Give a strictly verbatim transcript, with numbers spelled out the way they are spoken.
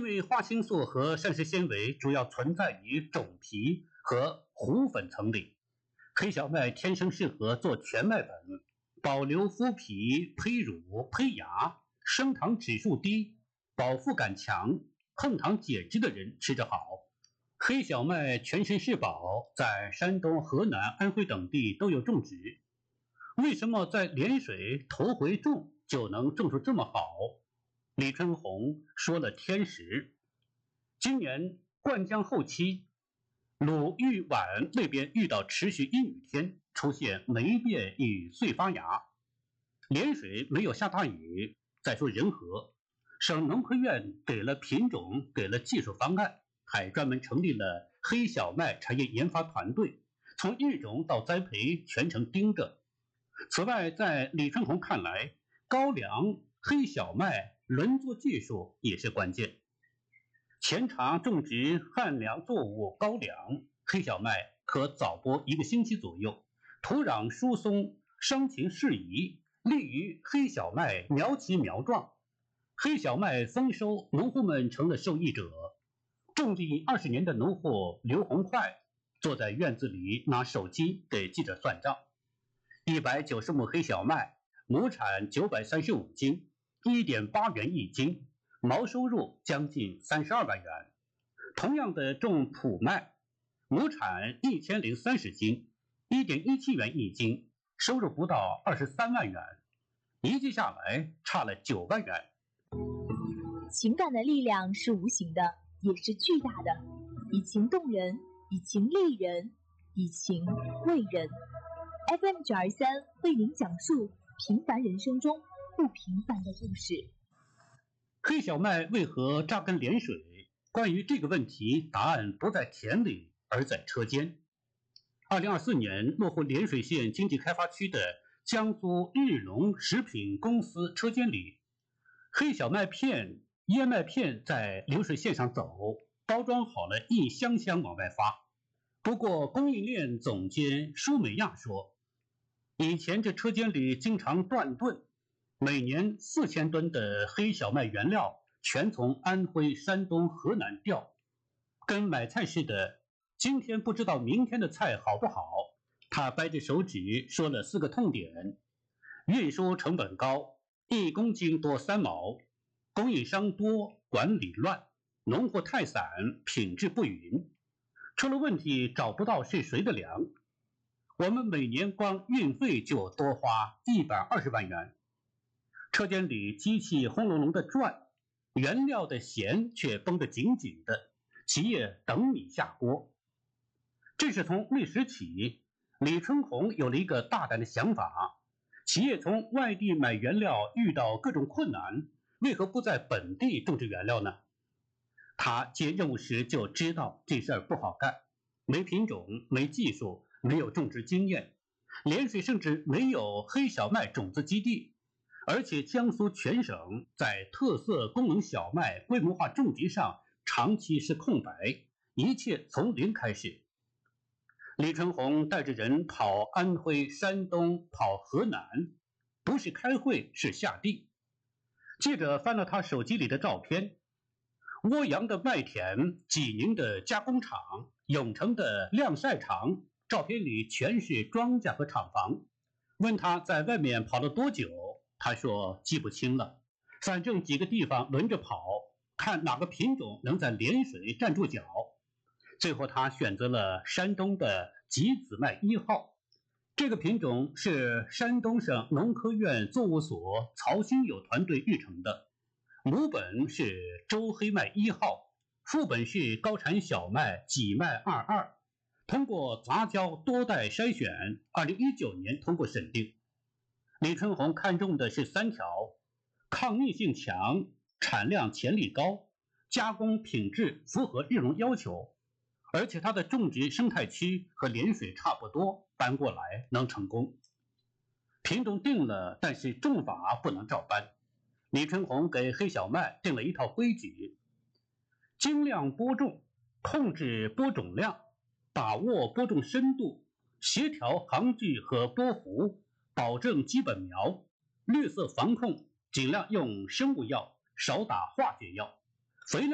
为花青素和膳食纤维主要存在于种皮和糊粉层里，黑小麦天生适合做全麦粉，保留麸皮、胚乳、胚芽，升糖指数低、饱腹感强、控糖减脂的人吃着好。黑小麦全身是宝，在山东、河南、安徽等地都有种植。为什么在涟水头回种就能种出这么好？李春红说了天时。今年灌浆后期，鲁豫皖那边遇到持续阴雨天，出现霉变与穗发芽。涟水没有下大雨，再说仁和，省农科院给了品种，给了技术方案，还专门成立了黑小麦产业研发团队，从育种到栽培全程盯着。此外，在李春红看来，高粱、黑小麦轮作技术也是关键。前场种植旱粮作物高粱、黑小麦可早播一个星期左右，土壤疏松，生情适宜，利于黑小麦苗齐苗壮。黑小麦丰收，农户们成了受益者。种地二十年的农户刘洪快坐在院子里拿手机给记者算账。一百九十亩黑小麦，亩产九百三十五斤，一点八元一斤，毛收入将近三十二万元。同样的种普麦，亩产一千零三十斤，一点一七元一斤，收入不到二十三万元，一季下来差了九万元。 情感的力量是无形的，也是巨大的，以情动人，以情励人，以情慰人。F M 九二三为您讲述平凡人生中不平凡的故事。 黑小麦为何扎根涟水？关于这个问题，答案不在田里，而在车间。二零二四年，落户涟水县经济开发区的江苏日隆食品公司车间里，黑小麦片、燕麦片在流水线上走，包装好了一箱箱往外发。不过，供应链总监舒美亚说，以前这车间里经常断顿，每年四千吨的黑小麦原料全从安徽、山东、河南调，跟买菜似的，今天不知道明天的菜好不好。他掰着手指说了四个痛点：运输成本高，一公斤多三毛；供应商多，管理乱；农货太散，品质不匀。出了问题找不到是谁的粮。我们每年光运费就多花一百二十万元。车间里机器轰隆隆的转，原料的弦却绷得紧紧的，企业等你下锅。这是从那时起，李春红有了一个大胆的想法：企业从外地买原料遇到各种困难，为何不在本地种植原料呢？他接任务时就知道这事儿不好干，没品种，没技术，没有种植经验，涟水甚至没有黑小麦种子基地，而且江苏全省在特色功能小麦规模化种植上长期是空白，一切从零开始。李春红带着人跑安徽、山东，跑河南，不是开会，是下地。记者翻了他手机里的照片，涡阳的麦田，济宁的加工厂，永城的晾晒场，照片里全是庄稼和厂房。问他在外面跑了多久，他说记不清了，反正几个地方轮着跑，看哪个品种能在涟水站住脚。最后他选择了山东的吉子麦一号，这个品种是山东省农科院作物所曹新友团队育成的，母本是周黑麦一号，副本是高产小麦己麦二二，通过杂交多代筛选，二零一九年通过审定。李春红看中的是三条：抗逆性强，产量潜力高，加工品质符合日农要求，而且它的种植生态区和涟水差不多，搬过来能成功。品种定了，但是种法不能照搬。李春红给黑小麦定了一套规矩：精量播种，控制播种量，把握播种深度，协调行距和播幅，保证基本苗。绿色防控尽量用生物药，少打化学药。肥料